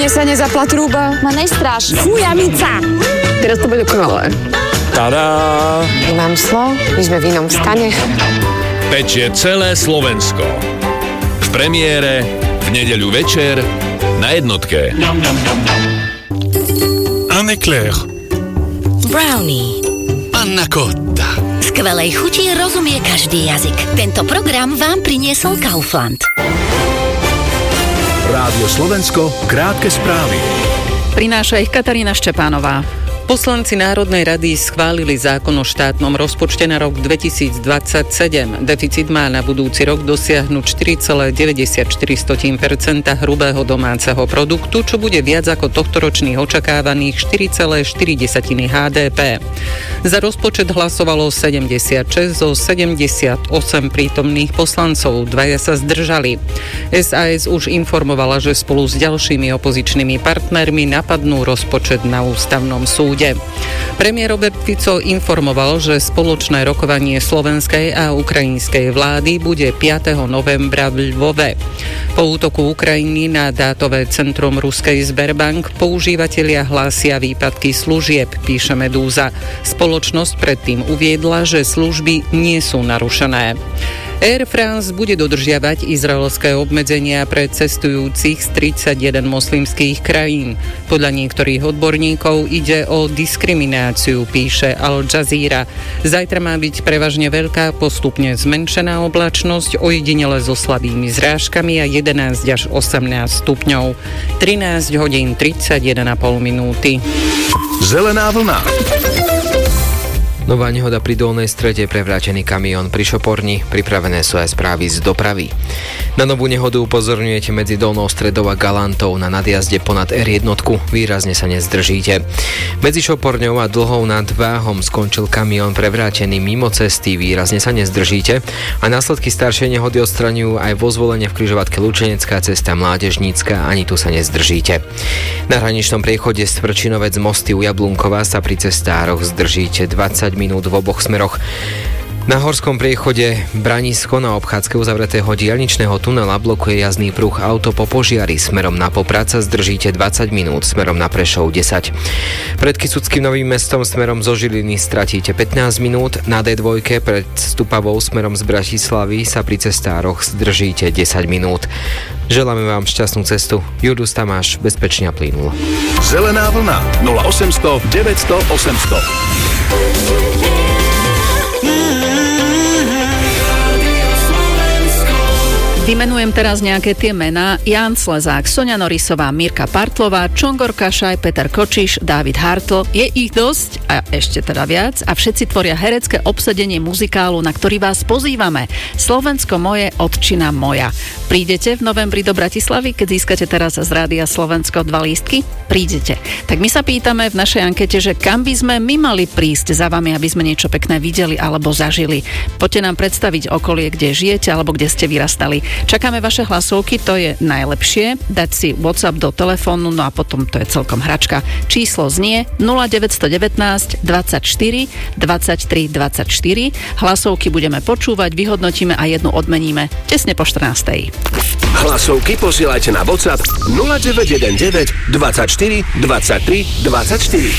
Mne sa nezapla trúba. Ma nestráš. Chujamica. Teraz to bude dokonalé. Tadá! Mamslo, my sme v inom stane. Pečie celé Slovensko. V premiére v nedeľu večer na Jednotke. Anne-Claire. Brownie. Panna cotta. Skvelej chuti rozumie každý jazyk. Tento program vám priniesol Kaufland. Rádio Slovensko, krátke správy. Prináša ich Katarína Štepánová. Poslanci Národnej rady schválili zákon o štátnom rozpočte na rok 2027. Deficit má na budúci rok dosiahnuť 4,94% hrubého domáceho produktu, čo bude viac ako tohtoročných očakávaných 4,4 HDP. Za rozpočet hlasovalo 76 zo 78 prítomných poslancov, dvaja sa zdržali. SAS už informovala, že spolu s ďalšími opozičnými partnermi napadnú rozpočet na ústavnom súde. Premiér Robert Fico informoval, že spoločné rokovanie slovenskej a ukrajinskej vlády bude 5. novembra v Lvove. Po útoku Ukrajiny na dátové centrum ruskej Sberbank používatelia hlásia výpadky služieb, píše Medúza. Spoločnosť predtým uviedla, že služby nie sú narušené. Air France bude dodržiavať izraelské obmedzenia pre cestujúcich z 31 moslimských krajín. Podľa niektorých odborníkov ide o diskrimináciu, píše Al Jazeera. Zajtra má byť prevažne veľká, postupne zmenšená oblačnosť, ojedinele so slabými zrážkami a 11 až 18 stupňov. 13 hodín 31,5 minúty. Zelená vlna. Nová nehoda pri Dolnej Strede, prevrátený kamión pri Šoporni, pripravené sú aj správy z dopravy. Na novú nehodu upozorňujete medzi Dolnou Stredou a Galantou na nadjazde ponad R1, výrazne sa nezdržíte. Medzi Šoporňou a Dlhou nad Váhom skončil kamión prevrátený mimo cesty, výrazne sa nezdržíte a následky staršej nehody odstraňujú aj vo Zvolene v križovatke Lučenecká cesta Mládežnícka, ani tu sa nezdržíte. Na hraničnom priechode Stvrčinovec Mosty u Jablunkova sa pri cestároch zdržíte 20 minút v oboch smeroch. Na horskom priechode Branisko na obchádzke uzavretého diaľničného tunela blokuje jazdný pruh auto po požiari. Smerom na Poprad sa zdržíte 20 minút, smerom na Prešov 10. Pred Kysuckým Novým Mestom smerom zo Žiliny stratíte 15 minút, na D2 pred Stupavou smerom z Bratislavy sa pri cestároch zdržíte 10 minút. Želáme vám šťastnú cestu. Judus Tamáš, bezpečne a plynulo. Zelená vlna 0800 900 800. Vymenujem teraz nejaké tie mená. Ján Slezák, Soňa Norisová, Mirka Partlová, Čongor Kašaj, Peter Kočiš, Dávid Hartl. Je ich dosť a ešte teda viac a všetci tvoria herecké obsadenie muzikálu, na ktorý vás pozývame. Slovensko moje, otčina moja. Prídete v novembri do Bratislavy, keď získate teraz z Rádia Slovensko 2 lístky? Prídete. Tak my sa pýtame v našej ankete, že kam by sme my mali prísť za vami, aby sme niečo pekné videli alebo zažili. Poďte nám predstaviť okolie, kde žijete alebo kde ste vyrastali. Čakáme vaše hlasovky, to je najlepšie. Dať si WhatsApp do telefónu, no a potom to je celkom hračka. Číslo znie 0919 24 23 24. Hlasovky budeme počúvať, vyhodnotíme a jednu odmeníme tesne po 14. Hlasovky posielajte na WhatsApp 0919 24 23 24.